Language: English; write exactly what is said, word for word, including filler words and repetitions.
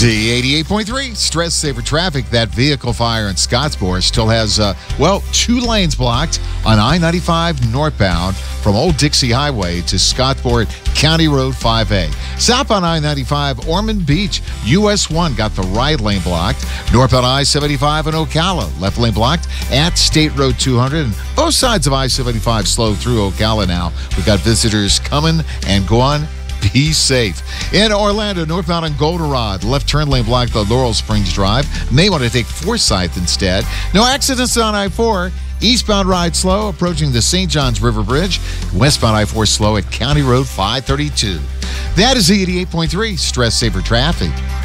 Z eighty-eight point three, Stress Saver Traffic. That vehicle fire in Scottsboro still has, uh, well, two lanes blocked on I ninety-five northbound from Old Dixie Highway to Scottsboro County Road five A. Southbound I ninety-five, Ormond Beach, U S one got the right lane blocked. Northbound I seventy-five in Ocala, left lane blocked at State Road two hundred. And both sides of I seventy-five slow through Ocala now. We've got visitors coming and going. Be safe. In Orlando, northbound on Goldenrod, left turn lane blocked on Laurel Springs Drive. May want to take Forsyth instead. No accidents on I four. Eastbound ride slow, approaching the Saint Johns River Bridge. Westbound I four slow at County Road five thirty-two. That is Z eighty-eight point three, Stress Saver Traffic.